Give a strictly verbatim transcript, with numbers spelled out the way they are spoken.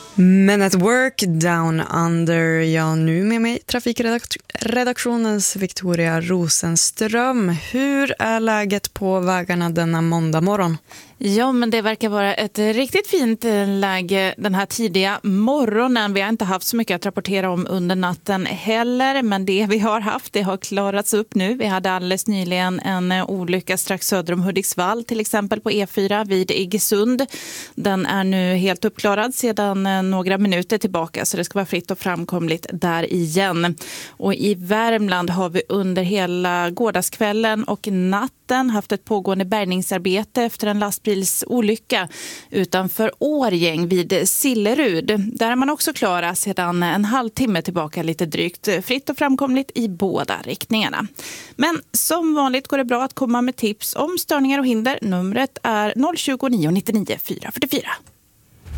Men at work down under, ja nu med mig trafikredaktionens Victoria Rosenström. Hur är läget på vägarna denna måndag morgon? Ja, men det verkar vara ett riktigt fint läge den här tidiga morgonen. Vi har inte haft så mycket att rapportera om under natten heller, men det vi har haft, det har klarats upp nu. Vi hade alldeles nyligen en olycka strax söder om Hudiksvall, till exempel på E fyra vid Iggesund. Den är nu helt uppklarad sedan några minuter tillbaka, så det ska vara fritt och framkomligt där igen. Och i Värmland har vi under hela gårdagskvällen och natten haft ett pågående bärgningsarbete efter en lastbilsolycka utanför Årgäng vid Sillerud. Där är man också klara sedan en halvtimme tillbaka lite drygt, fritt och framkomligt i båda riktningarna. Men som vanligt går det bra att komma med tips om störningar och hinder. Numret är noll tjugo, nio nittionio, fyra fyrtiofyra.